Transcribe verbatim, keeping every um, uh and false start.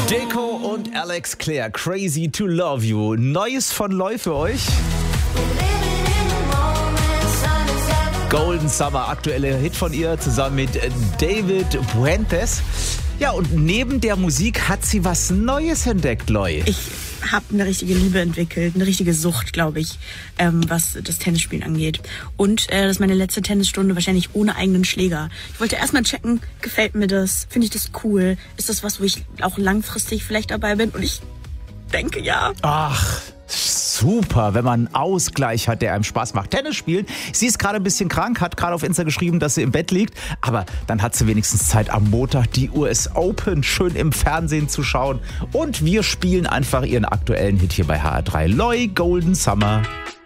Deco und Alex Claire, Crazy to Love You. Neues von Loi für euch. Golden Summer, aktueller Hit von ihr, zusammen mit David Fuentes. Ja, und neben der Musik hat sie was Neues entdeckt, Loi. Ich habe eine richtige Liebe entwickelt, eine richtige Sucht, glaube ich, ähm, was das Tennisspielen angeht. Und äh, das ist meine letzte Tennisstunde, wahrscheinlich ohne eigenen Schläger. Ich wollte erstmal checken, gefällt mir das? Finde ich das cool? Ist das was, wo ich auch langfristig vielleicht dabei bin? Und ich denke, ja. Ach, super, wenn man einen Ausgleich hat, der einem Spaß macht. Tennis spielen. Sie ist gerade ein bisschen krank, hat gerade auf Insta geschrieben, dass sie im Bett liegt. Aber dann hat sie wenigstens Zeit, am Montag die U S Open schön im Fernsehen zu schauen. Und wir spielen einfach ihren aktuellen Hit hier bei H R drei. Loi, Golden Summer.